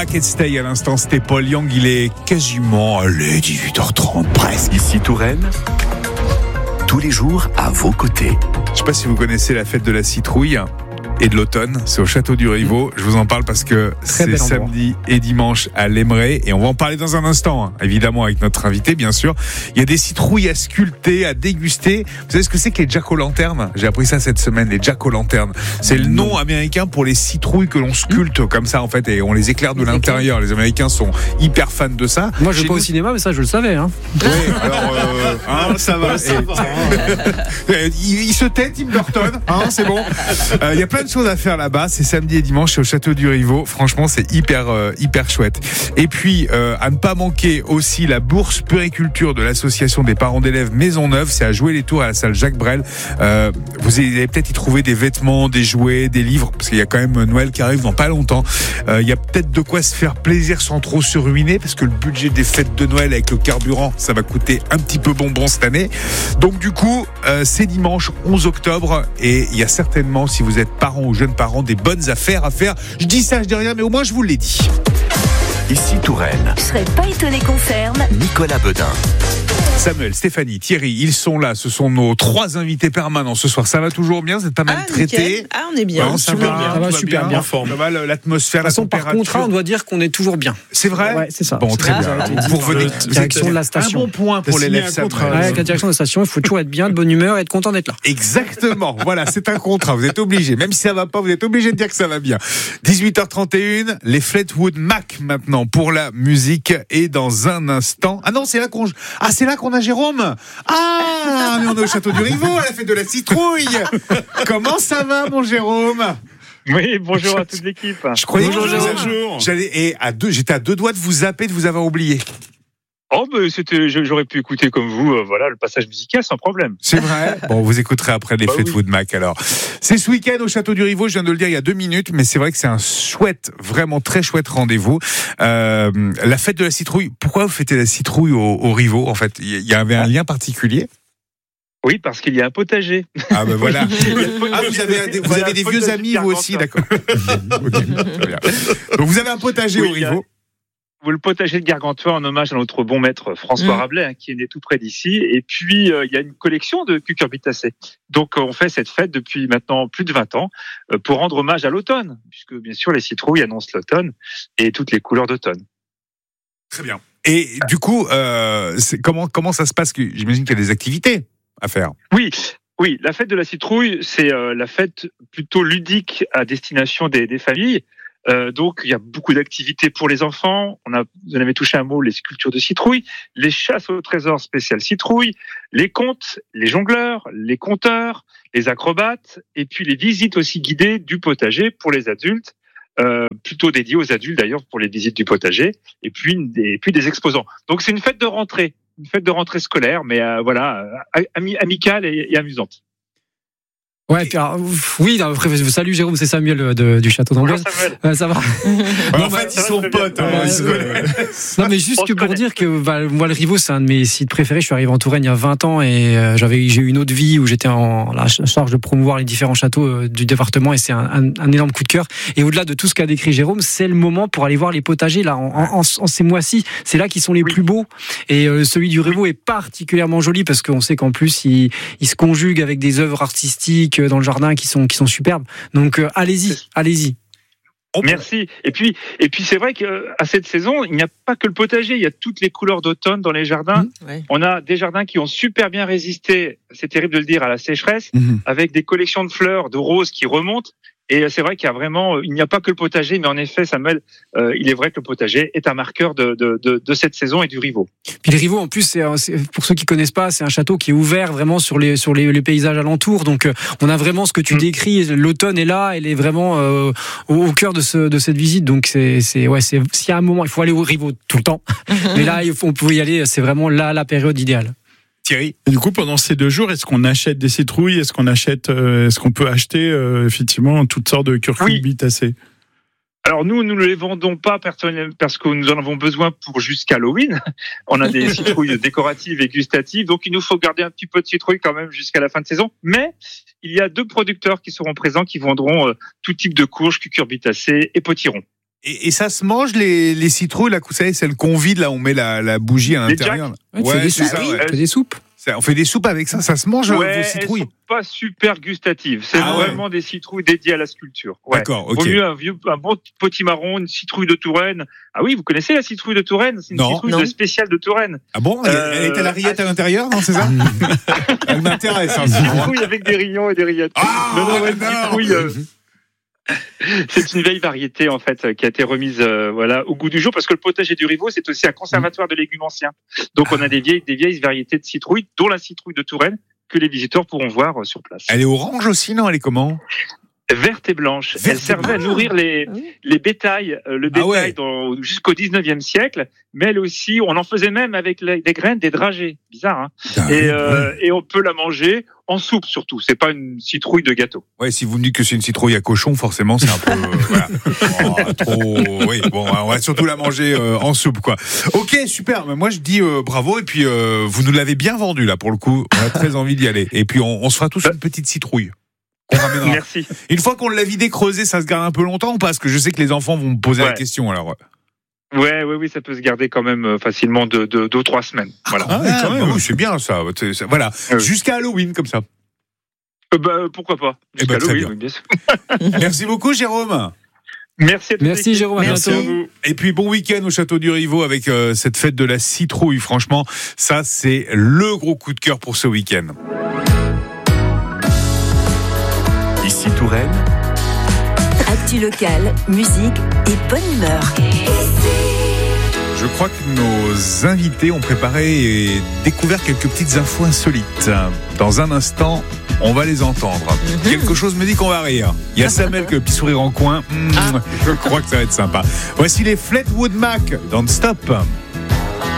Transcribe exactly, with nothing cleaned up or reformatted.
Back and Stay à l'instant, c'était Paul Young. Il est quasiment, allez, dix-huit heures trente presque. Ici Touraine, tous les jours à vos côtés. Je sais pas si vous connaissez la fête de la citrouille et de l'automne, c'est au château du Rivaux. Je vous en parle parce que Très c'est samedi et dimanche à l'Aimerais et on va en parler dans un instant, hein, évidemment avec notre invité bien sûr. Il y a des citrouilles à sculpter, à déguster. Vous savez ce que c'est que les jack-o'-lanternes ? J'ai appris ça cette semaine, les jack-o'-lanternes. C'est le nom américain pour les citrouilles que l'on sculpte comme ça en fait et on les éclaire de l'intérieur. Les Américains sont hyper fans de ça. Moi je Chez vais pas nous... au cinéma mais ça je le savais hein. Oui, alors euh, hein, ça va, ça va. il, il se tait Tim Burton, hein, c'est bon. Il euh, y a plein de choses à faire là-bas, c'est samedi et dimanche, c'est au château du Rivaux. Franchement, c'est hyper euh, hyper chouette. Et puis euh, à ne pas manquer aussi la bourse puriculture de l'association des parents d'élèves Maisonneuve, c'est à Jouer les Tours à la salle Jacques Brel. Euh, vous allez peut-être y trouver des vêtements, des jouets, des livres parce qu'il y a quand même Noël qui arrive dans pas longtemps. Euh, il y a peut-être de quoi se faire plaisir sans trop se ruiner parce que le budget des fêtes de Noël avec le carburant, ça va coûter un petit peu bonbon cette année. Donc du coup, euh, c'est dimanche onze octobre et il y a certainement, si vous êtes parents ou jeunes parents, des bonnes affaires à faire. Je dis ça, je dis rien, mais au moins je vous l'ai dit. Ici Touraine. Je serais pas étonné qu'on ferme. Nicolas Bedin. Samuel, Stéphanie, Thierry, ils sont là. Ce sont nos trois invités permanents ce soir. Ça va toujours bien ? Vous êtes pas mal Ah, traités ? nickel. Ah, on est bien. Ouais, ça, super va, bien. Ça va super bien. Forme. Ça va, l'atmosphère, De toute la façon, par température. contrat, on doit dire qu'on est toujours bien. C'est vrai ? Ouais, c'est ça. Bon, C'est très ça. bien. Ça a été dit. Vous revenez. Euh, direction de la station. Un bon point pour l'élève Samuel. Ouais, avec la direction de la station, il faut toujours être bien, de bonne humeur et être content d'être là. Exactement. Voilà, c'est un contrat. Vous êtes obligés. Même si ça va pas, vous êtes obligés de dire que ça va bien. dix-huit heures trente et une, les Fleetwood Mac maintenant pour la musique. Et dans un instant. Ah non, c'est là qu'on, ah, c'est là qu'on a Jérôme. Ah, mais on est au château du Rivaux, à la fête de la citrouille. Comment ça va, mon Jérôme? Oui, bonjour à toute l'équipe. Je croyais Bonjour, que je vous Jérôme. avais- j'allais, et à deux, j'étais à deux doigts de vous zapper, de vous avoir oublié. Oh, mais c'était, j'aurais pu écouter comme vous, euh, voilà, le passage musical sans problème. C'est vrai. Bon, vous écouterez après les Bah Fleetwood Mac alors. C'est ce week-end au Château du Rivaux, je viens de le dire il y a deux minutes, mais c'est vrai que c'est un chouette, vraiment très chouette rendez-vous. Euh, la fête de la citrouille, pourquoi vous fêtez la citrouille au, au Rivaux en fait? Il y avait un lien particulier? Oui, parce qu'il y a un potager. Ah ben voilà. Ah, vous avez, des, vous Voilà, avez des potager vieux amis vous aussi, d'accord. Ok, très bien. Donc vous avez un potager Oui, au il y a- Rivaux. Vous le potager de Gargantua en hommage à notre bon maître François Mmh. Rabelais, hein, qui est né tout près d'ici. Et puis, euh, il y a une collection de cucurbitacées. Donc, euh, on fait cette fête depuis maintenant plus de vingt ans euh, pour rendre hommage à l'automne, puisque bien sûr, les citrouilles annoncent l'automne et toutes les couleurs d'automne. Très bien. Et du coup, euh, c'est, comment, comment ça se passe? Que j'imagine qu'il y a des activités à faire. Oui, oui, la fête de la citrouille, c'est euh, la fête plutôt ludique à destination des, des familles. Euh, donc, il y a beaucoup d'activités pour les enfants. On a, vous en avez touché un mot, les sculptures de citrouilles, les chasses au trésor spéciales citrouilles, les contes, les jongleurs, les conteurs, les acrobates, et puis les visites aussi guidées du potager pour les adultes, euh, plutôt dédiées aux adultes d'ailleurs pour les visites du potager, et puis des, et puis des exposants. Donc, c'est une fête de rentrée, une fête de rentrée scolaire, mais euh, voilà, euh, ami- amicale et, et amusante. Ouais, puis alors, oui, non, après, salut Jérôme, c'est Samuel euh, de, du château d'Amboise. Bonjour Samuel. Euh, ça va. En fait, ils sont potes. hein, ils se connaissent. Non, mais juste On que se pour connaît. dire que bah, moi, le Rivaux, c'est un de mes sites préférés. Je suis arrivé en Touraine il y a vingt ans et euh, j'avais, j'ai eu une autre vie où j'étais en la charge de promouvoir les différents châteaux euh, du département et c'est un, un, un énorme coup de cœur. Et au-delà de tout ce qu'a décrit Jérôme, c'est le moment pour aller voir les potagers là en, en, en, en ces mois-ci. C'est là qu'ils sont les Oui. plus beaux. Et euh, celui du Rivaux est particulièrement joli parce qu'on sait qu'en plus, il, il se conjugue avec des œuvres artistiques euh, dans le jardin qui sont qui sont superbes. Donc euh, allez-y, allez-y. Merci. Et puis, et puis c'est vrai qu'à cette saison, il n'y a pas que le potager, il y a toutes les couleurs d'automne dans les jardins. Ouais. On a des jardins qui ont super bien résisté, c'est terrible de le dire, à la sécheresse, Mhm. avec des collections de fleurs, de roses qui remontent. Et c'est vrai qu'il y a vraiment, il n'y a pas que le potager, mais en effet, Samuel, euh, il est vrai que le potager est un marqueur de, de, de, de cette saison et du Rivaux. Puis le Rivaux, en plus, c'est, euh, c'est- pour ceux qui connaissent pas, c'est un château qui est ouvert vraiment sur les sur les, les paysages alentours. Donc, euh, on a vraiment ce que tu Mm. décris. L'automne est là, elle est vraiment euh, au, au cœur de ce de cette visite. Donc, c'est c'est ouais, c'est s'il y a un moment, il faut aller au Rivaux tout le temps. Mais là, il faut, on peut y aller. C'est vraiment là la période idéale. Thierry. Et du coup, pendant ces deux jours, est-ce qu'on achète des citrouilles? Est-ce qu'on achète, euh, est-ce qu'on peut acheter euh, effectivement toutes sortes de cucurbitacées? Alors nous, nous ne les vendons pas personnellement parce que nous en avons besoin pour jusqu'à Halloween. On a des citrouilles décoratives et gustatives, donc il nous faut garder un petit peu de citrouilles quand même jusqu'à la fin de saison. Mais il y a deux producteurs qui seront présents qui vendront euh, tout type de courges, cucurbitacées et potirons. Et, et ça se mange les, les citrouilles, là, vous savez, celle qu'on vide, là, on met la, la bougie à Les l'intérieur. Ouais, tu Ouais, fais des c'est soupes. ça, Tu ouais. fais des soupes. Ça, on fait des soupes avec ça, ça se mange, Ouais, vos citrouilles. elles sont pas super gustatives. C'est Ah ouais. vraiment des citrouilles dédiées à la sculpture. Ouais. D'accord, ok. Vaut mieux un vieux, un bon potimarron, une citrouille de Touraine. Ah oui, vous connaissez la citrouille de Touraine? C'est une Non. citrouille Non. de spéciale de Touraine. Ah bon, elle, Euh, elle est à la rillette ah, à l'intérieur, non, c'est ça? Elle m'intéresse, hein, Une sinon, hein. citrouille avec des rayons et des rillettes. Ah, non, non, ouais, une j'adore. citrouille, euh, c'est une vieille variété en fait qui a été remise euh, voilà au goût du jour parce que le potager du Rivaux c'est aussi un conservatoire de légumes anciens. Donc on a des vieilles des vieilles variétés de citrouilles, dont la citrouille de Touraine que les visiteurs pourront voir euh, sur place. Elle est orange aussi, non? Elle est comment? Verte et blanche. Verte Elle et servait à blanche. nourrir les les bétails, euh, le Ah bétail ouais. dans, jusqu'au dix-neuvième siècle. Mais elle aussi, on en faisait même avec les, des graines, des dragées. Bizarre, hein. Putain, Et, ouais. euh, et on peut la manger en soupe surtout. C'est pas une citrouille de gâteau. Ouais, si vous me dites que c'est une citrouille à cochon, forcément, c'est un peu, euh, voilà. Oh, trop, oui, bon, on va surtout la manger euh, en soupe, quoi. Ok, super. Mais moi, je dis euh, bravo. Et puis, euh, vous nous l'avez bien vendu, là, pour le coup. On a très envie d'y aller. Et puis, on, on se fera tous une petite citrouille. Qu'on ramènera. Merci. Une fois qu'on l'a vidé, creusé, ça se garde un peu longtemps ou pas? Parce que je sais que les enfants vont me poser Ouais. la question, alors. Ouais, ouais, oui, ça peut se garder quand même euh, facilement de, de deux ou trois semaines. Voilà. Ah, ouais, quand même. bah oui, c'est bien, ça. C'est- c'est- Voilà. Ah oui. Jusqu'à Halloween, comme ça. Euh, bah, pourquoi pas. Eh ben, Jusqu'à très Halloween, bien. oui, bien sûr. Merci beaucoup, Jérôme. Merci à tous. Merci, Jérôme, à Merci bientôt. à vous. Et puis bon week-end au Château du Rivaux avec euh, cette fête de la citrouille. Franchement, ça c'est le gros coup de cœur pour ce week-end. Ici Touraine, Actu locale, musique et bonne humeur. Je crois que nos invités ont préparé et découvert quelques petites infos insolites. Dans un instant, on va les entendre. Mhm. Quelque chose me dit qu'on va rire. Il y a Samuel avec le petit sourire en coin. Mmh, Je crois que ça va être sympa. Voici les Fleetwood Mac, Don't Stop.